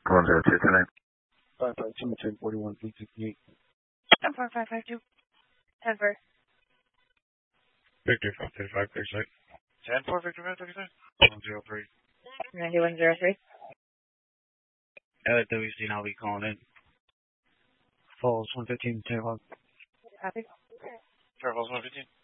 1029. 552, 1041, 868. 4552. 10 for. Victor 535, clear site. 10 for Victor 535. 103. 9103. LWC now be calling in. Falls 115, 10 Copy. Falls 115.